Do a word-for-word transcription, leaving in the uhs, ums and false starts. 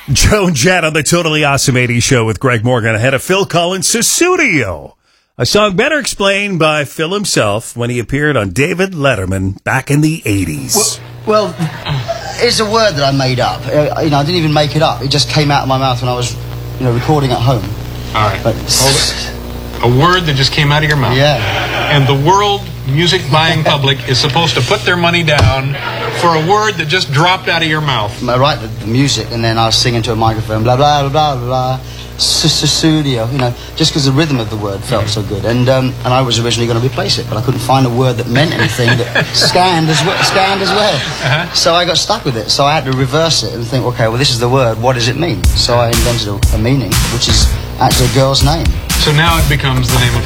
Joan Jett on the Totally Awesome eighties Show with Greg Morgan ahead of Phil Collins' Sussudio, a song better explained by Phil himself when he appeared on David Letterman back in the eighties. Well, well, it's a word that I made up. Uh, you know, I didn't even make it up. It just came out of my mouth when I was, you know, recording at home. All right. But, Hold it. A word that just came out of your mouth. Yeah. And the world music buying public is supposed to put their money down for a word that just dropped out of your mouth. I write the, the music, and then I was singing to a microphone, blah, blah, blah, blah, blah, Sussudio, you know, just because the rhythm of the word felt so good. And um, and I was originally going to replace it, but I couldn't find a word that meant anything that scanned as well. Scanned as well. Uh-huh. So I got stuck with it. So I had to reverse it and think, okay, well, this is the word. What does it mean? So I invented a, a meaning, which is actually a girl's name. So now it becomes the name of